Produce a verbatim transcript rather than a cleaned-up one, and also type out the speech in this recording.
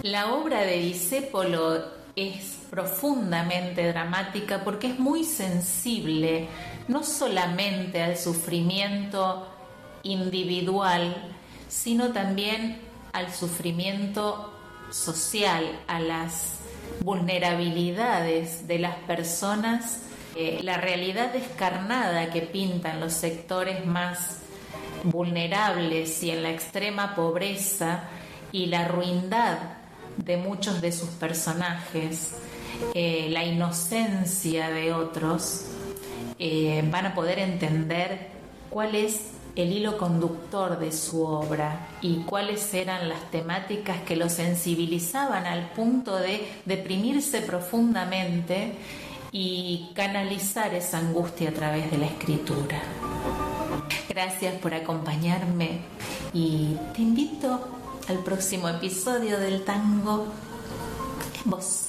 La obra de Discépolo es profundamente dramática porque es muy sensible, no solamente al sufrimiento individual, sino también al sufrimiento social, a las vulnerabilidades de las personas, eh, la realidad descarnada que pintan los sectores más vulnerables y en la extrema pobreza y la ruindad de muchos de sus personajes, eh, la inocencia de otros, eh, van a poder entender cuál es el hilo conductor de su obra y cuáles eran las temáticas que lo sensibilizaban al punto de deprimirse profundamente y canalizar esa angustia a través de la escritura. Gracias por acompañarme y te invito al próximo episodio del Tango en Voz.